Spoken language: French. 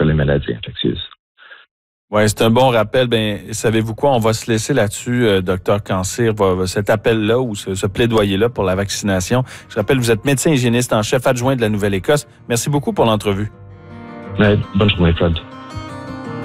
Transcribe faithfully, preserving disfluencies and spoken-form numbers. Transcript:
contre les maladies infectieuses. Oui, c'est un bon rappel. Ben, savez-vous quoi? On va se laisser là-dessus, euh, docteur Cancir, cet appel-là ou ce, ce plaidoyer-là pour la vaccination. Je rappelle, vous êtes médecin hygiéniste en chef adjoint de la Nouvelle-Écosse. Merci beaucoup pour l'entrevue. Ouais, bonne journée, Claude.